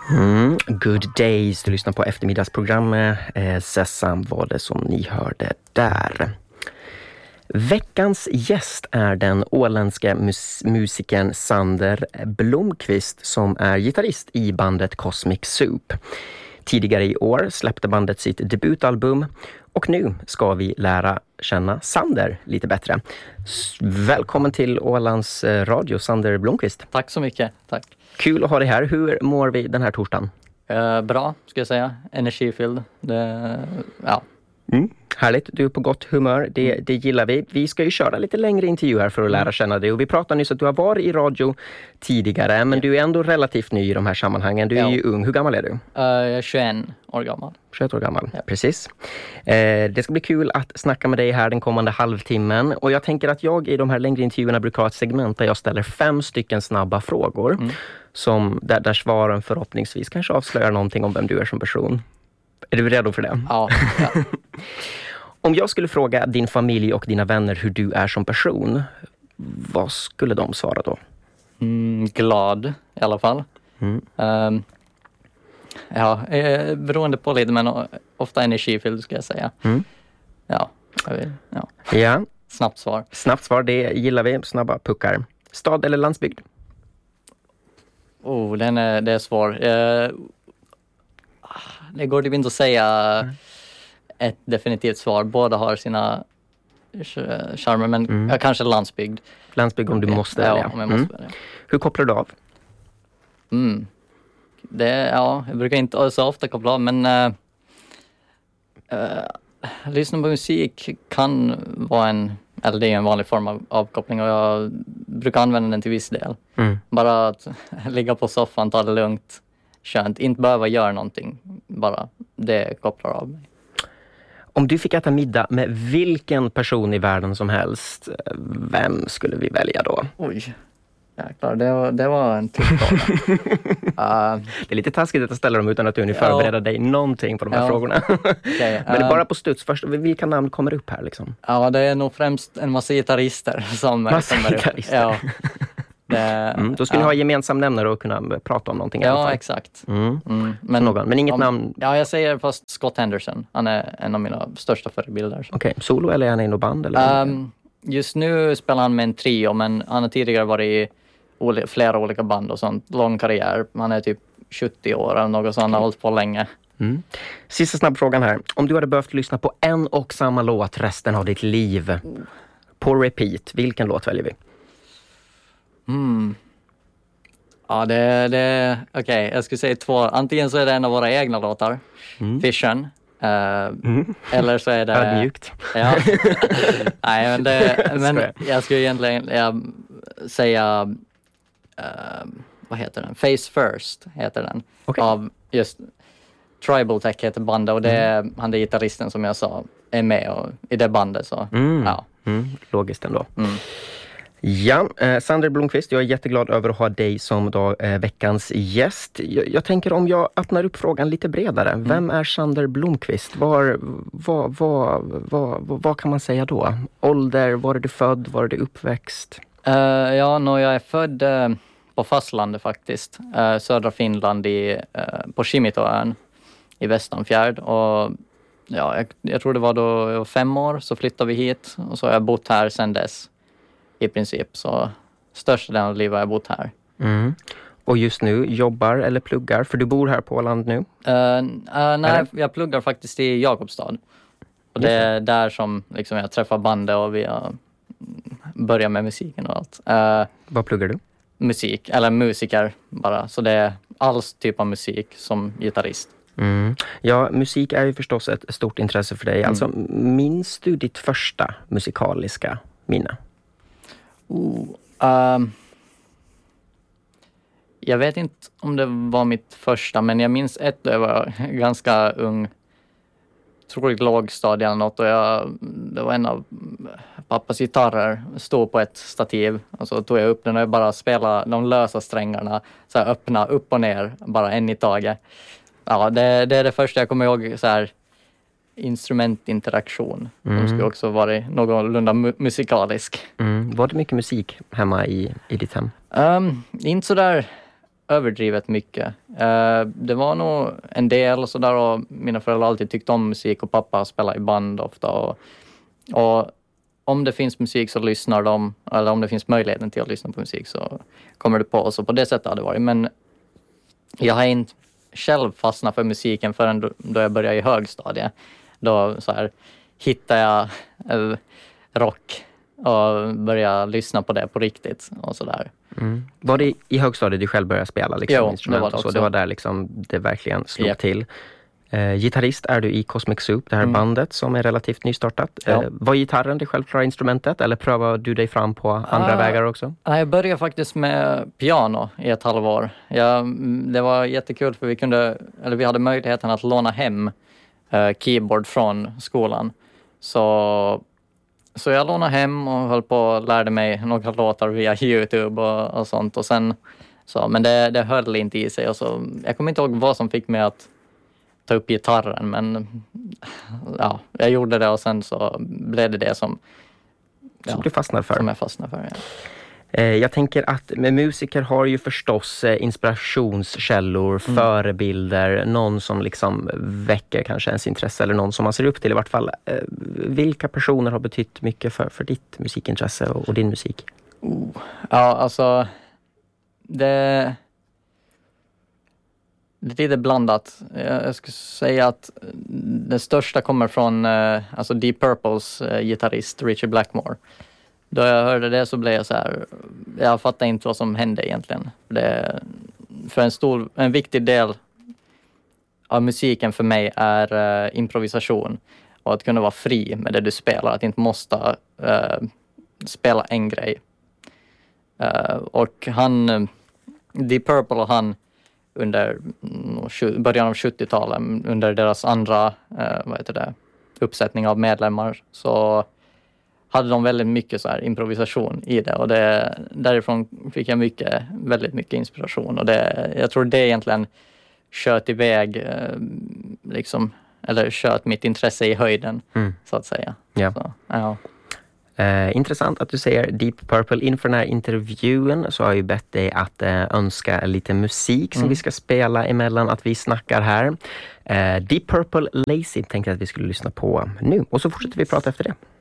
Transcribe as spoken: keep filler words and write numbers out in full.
Mm, good days, du lyssnar på eftermiddagsprogrammet. Eh, Sesam var det som ni hörde där. Veckans gäst är den åländska mus- musikern Sander Blomqvist som är gitarrist i bandet Cosmic Soup. Tidigare i år släppte bandet sitt debutalbum och nu ska vi lära känna Sander lite bättre. S- Välkommen till Ålands radio, Sander Blomqvist. Tack så mycket, tack. Kul att ha dig här. Hur mår vi den här torsdagen? Uh, bra, ska jag säga. Energifylld. Det, ja. Mm. Härligt, du är på gott humör, det, det gillar vi. Vi ska ju köra lite längre intervju här för att lära känna dig. Och vi pratade nyss att du har varit i radio tidigare, men ja. Du är ändå relativt ny i de här sammanhangen. Du är ja. ju ung. Hur gammal är du? Uh, jag är tjugoett år gammal. tjugoett år gammal, ja. Precis. Eh, det ska bli kul att snacka med dig här den kommande halvtimmen. Och jag tänker att jag i de här längre intervjuerna brukar ha ett segment där jag ställer fem stycken snabba frågor. Mm. Som, där, där svaren förhoppningsvis kanske avslöjar någonting om vem du är som person. Är du redo för det? Ja. ja. Om jag skulle fråga din familj och dina vänner hur du är som person, vad skulle de svara då? Mm, glad i alla fall. Mm. Um, ja, eh, beroende på lite, men ofta energifylld ska jag säga. Mm. Ja, jag vill, ja. ja. Snabbt svar. Snabbt svar, det gillar vi. Snabba puckar. Stad eller landsbygd? Oh, den är, det är svår. Uh, det går typ inte att säga... Mm. Ett definitivt svar. Båda har sina charmer, men mm. jag kanske landsbygd. Landsbygd om du måste välja. Ja, om jag måste mm. välja. Hur kopplar du av? Mm. Det, ja, jag brukar inte så ofta koppla av, men uh, uh, lyssna på musik kan vara en, eller det är en vanlig form av avkoppling och jag brukar använda den till viss del. Mm. Bara att ligga på soffan, ta det lugnt, skönt. Inte behöva göra någonting, bara det kopplar av mig. Om du fick äta middag med vilken person i världen som helst, vem skulle vi välja då? Oj, jäklar, det var, det var en tuff fråga. uh, det är lite taskigt att ställa dem utan att du förbereder ja. dig någonting på de här ja. frågorna. Okay, uh, Men det är bara på studs. Först, vilka namn kommer upp här liksom? Ja, det är nog främst en massa gitarrister som massa kommer gitarrister. upp. Ja. Det, mm, då skulle ja. ni ha gemensam nämnare och kunna prata om någonting. Ja, exakt. Mm. Mm. Men, någon, men inget om, namn? Ja, jag säger fast Scott Henderson. Han är en av mina största förebilder. Okej, okay. Solo eller är han i något band? Eller um, just nu spelar han med en trio, men han har tidigare varit i oli- flera olika band och sånt. Lång karriär. Han är typ sjuttio år eller något sånt. Han har hållit på länge. Mm. Sista snabbfrågan här. Om du hade behövt lyssna på en och samma låt resten av ditt liv, på repeat, vilken låt väljer vi? Mm. Ja, det, det okej. Okay. Jag skulle säga två. Antingen så är det en av våra egna låtar, mm. Fission. Uh, mm. Eller så är det... Ödmjukt. Ja. Nej, men, det, men jag skulle egentligen jag, säga... Uh, vad heter den? Face First heter den. Okay. Av just... Tribal Tech heter bandet och det är mm. han, det är gitarristen som jag sa, är med och, i det bandet. Så, mm. ja. Mm. Logiskt ändå. Mm. Ja, eh, Sander Blomqvist, jag är jätteglad över att ha dig som då, eh, veckans gäst. Jag, jag tänker om jag öppnar upp frågan lite bredare. Mm. Vem är Sander Blomqvist? Var, var, var, var, var, vad kan man säga då? Ålder, var är du född? Var är du uppväxt? Uh, ja, no, jag är född uh, på fastlandet faktiskt. Uh, södra Finland i, uh, på Kimitoön i Västanfjärd. Och ja, jag, jag tror det var då jag var fem år så flyttade vi hit. Och så har jag bott här sedan dess. I princip, så största delen av livet har jag bott här. Mm. Och just nu jobbar eller pluggar, för du bor här på Åland nu? Uh, uh, nej, eller? Jag pluggar faktiskt i Jakobstad. Och det är där som liksom, jag träffar bandet och vi har börjat med musiken och allt. Uh, Vad pluggar du? Musik, eller musiker bara. Så det är all typ av musik som gitarrist. Mm. Ja, musik är ju förstås ett stort intresse för dig. Mm. Alltså, minns du ditt första musikaliska minne? Oh, um, jag vet inte om det var mitt första, men jag minns ett då jag var ganska ung, troligt lågstadie eller något, och jag, det var en av pappas gitarrer, stod på ett stativ och så tog jag upp den och jag bara spelade de lösa strängarna, så här öppna upp och ner, bara en i taget. Ja, det, det är det första jag kommer ihåg, så här instrumentinteraktion. Mm. De skulle också vara någorlunda mu- musikalisk. Mm. Var det mycket musik hemma i, i ditt hem? Um, inte så där överdrivet mycket. Uh, det var nog en del sådär, och mina föräldrar har alltid tyckt om musik och pappa spelar i band ofta. Och, och om det finns musik så lyssnar de, eller om det finns möjligheten till att lyssna på musik så kommer det på. Så på det sättet har det varit. Men jag har inte själv fastnat för musiken förrän då, då jag började i högstadiet. Då så här, hittade jag uh, rock och började lyssna på det på riktigt och sådär. Mm. Var det i högstadiet du själv började spela liksom, jo, instrument det var det och så? också. Det var där liksom det verkligen slog yep. till. Eh, gitarrist är du i Cosmic Soup, det här mm. bandet som är relativt nystartat. Ja. Eh, var gitarren det självklara instrumentet eller prövade du dig fram på andra uh, vägar också? Jag började faktiskt med piano i ett halvår. Ja, det var jättekul för vi kunde, eller vi hade möjligheten att låna hem uh, keyboard från skolan. Så, så jag lånade hem och höll på och lärde mig några låtar via YouTube och, och sånt. Och sen, så, men det, det höll inte i sig. Och så, jag kommer inte ihåg vad som fick mig att ta upp gitarren, men ja, jag gjorde det och sen så blev det det som, ja, som du fastnade för. Som jag fastnade för, ja. eh, jag tänker att med musiker har ju förstås eh, inspirationskällor, mm. förebilder, någon som liksom väcker kanske ens intresse eller någon som man ser upp till i vart fall. Eh, vilka personer har betytt mycket för, för ditt musikintresse och, och din musik? Oh. Ja, alltså det Det är lite blandat. Jag skulle säga att det största kommer från uh, alltså Deep Purples uh, gitarrist Richard Blackmore. Då jag hörde det så blev jag så här, jag fattar inte vad som hände egentligen. Det, för en stor, en viktig del av musiken för mig är uh, improvisation. Och att kunna vara fri med det du spelar. Att inte måste uh, spela en grej. Uh, och han, Deep Purple och han, under början av sjuttiotalet, under deras andra eh, vad heter det, uppsättning av medlemmar, så hade de väldigt mycket så här improvisation i det, och det, därifrån fick jag mycket, väldigt mycket inspiration, och det, jag tror det egentligen sköt iväg eh, liksom, eller sköt mitt intresse i höjden, mm. så att säga. Ja. Så, ja. Eh, intressant att du säger Deep Purple. Inför den här intervjun så har jag ju bett dig att eh, önska lite musik som mm. vi ska spela emellan att vi snackar här. Eh, Deep Purple Lazy tänkte jag att vi skulle lyssna på nu, och så fortsätter vi prata efter det.